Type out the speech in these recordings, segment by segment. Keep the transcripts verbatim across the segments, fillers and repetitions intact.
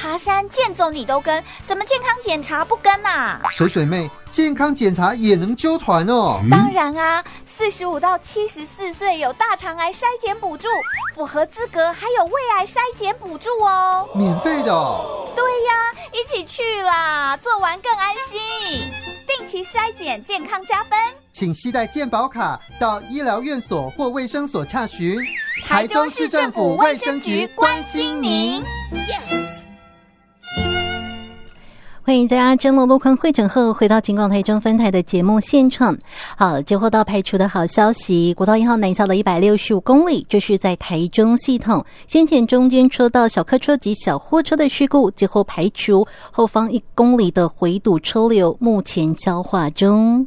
爬山健走你都跟，怎么健康检查不跟啊？ 水水妹，健康检查也能揪团哦？ 嗯、当然啊，四十五到七十四岁有大肠癌筛检补助，符合资格还有胃癌筛检补助哦， 免费的哦。 对呀，一起去啦，做完更安心。定期筛检，健康加分。 请携带健保卡到医疗院所或卫生所洽询。 台中市政府卫生局关心您。Yes。 欢迎在阿珍罗路坑会诊后回到警广台中分台的节目现场。好，接获到排除的好消息，国道一号南下的一百六十五公里，这是在台中系统先前中间车道小客车及小货车的事故接获排除，后方一公里的回堵车流目前消化中。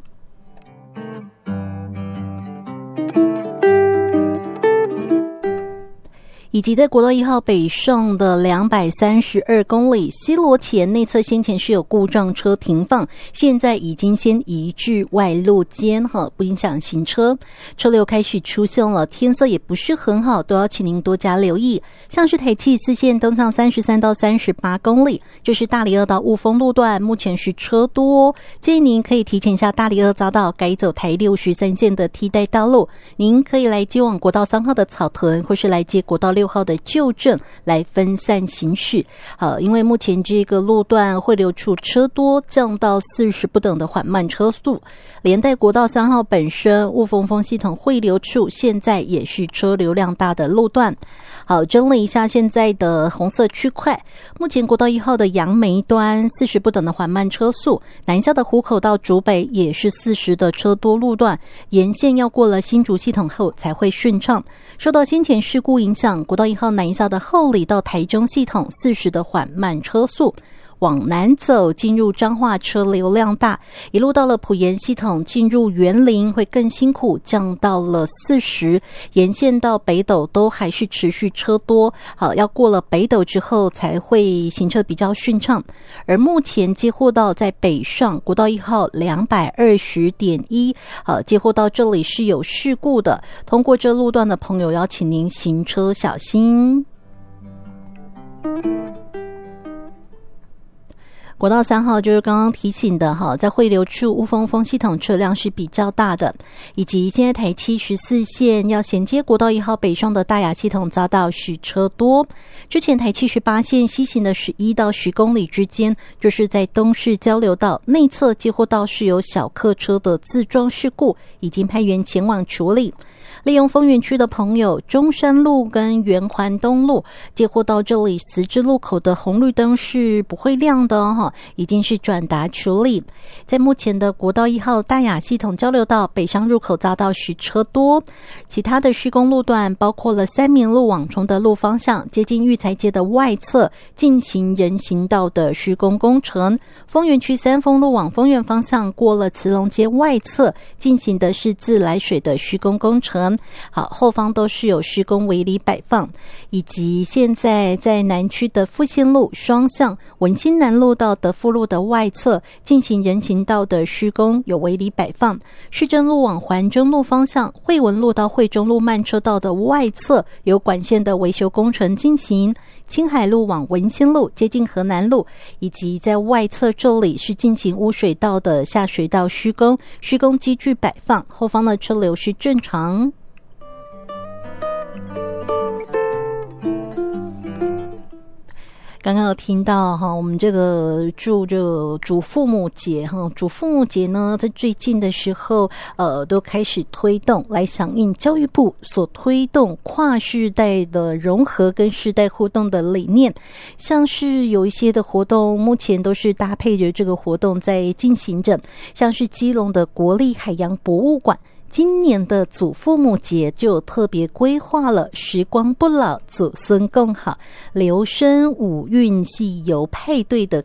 以及在国道一号北上的两百三十二公里西螺前内侧先前是有故障车停放，现在已经先移至外路间，不影响行车。车流开始出现了，天色也不是很好，都要请您多加留意。像是台七四线登上三十三到三十八公里，这是大里二到雾峰路段，目前是车多，建议您可以提前下大里二匝道，改走台六十三线的替代道路。您可以来接往国道三号的草屯，或是来接国道六号的旧镇，来分散行驶。好，因为目前这个路段汇流处车多，降到四十不等的缓慢车速，连带国道三号本身雾峰峰系统汇流处现在也是车流量大的路段。好，整理一下现在的红色区块，目前国道一号的杨梅端四十不等的缓慢车速，南下的湖口到竹北也是四十的车多路段，沿线要过了新竹系统后才会顺畅。受到先前事故影响，国道一号南下的后里到台中系统四十的缓慢车速，往南走进入彰化车流量大，一路到了埔盐系统进入园林会更辛苦，降到了四十，沿线到北斗都还是持续车多。好，要过了北斗之后才会行车比较顺畅。而目前接获到在北上国道一号两百二十点一，好，接获到这里是有事故的，通过这路段的朋友要请您行车小心。国道三号就是刚刚提醒的哈，在汇流处雾峰峰系统车辆是比较大的，以及现在台七十四线要衔接国道一号北上的大雅系统匝道是车多。之前台七十八线西行的十一到十公里之间，就是在东势交流道内侧接获到是有小客车的自撞事故，已经派员前往处理。利用丰原区的朋友，中山路跟圆环东路接获到这里十字路口的红绿灯是不会亮的哦，已经是转达处理。在目前的国道一号大雅系统交流道北上入口匝道是车多，其他的施工路段包括了三民路往崇德路方向接近育才街的外侧进行人行道的施工工程，丰原区三丰路往丰原方向过了慈龙街外侧进行的是自来水的施工工程。好，后方都是有施工围篱摆放，以及现在在南区的复兴路双向文心南路到德富路的外侧进行人行道的施工，有围篱摆放。市政路往环中路方向惠文路到惠中路慢车道的外侧有管线的维修工程进行。青海路往文心路接近河南路，以及在外侧这里是进行污水道的下水道施工，施工机具摆放，后方的车流是正常。刚刚有听到哈，我们这个祝这个祖父母节哈，祖父母节呢，在最近的时候，呃，都开始推动来响应教育部所推动跨世代的融合跟世代互动的理念，像是有一些的活动，目前都是搭配着这个活动在进行着，像是基隆的国立海洋博物馆。今年的祖父母节就特别规划了时光不老，祖孙共好，留声五运戏游派对的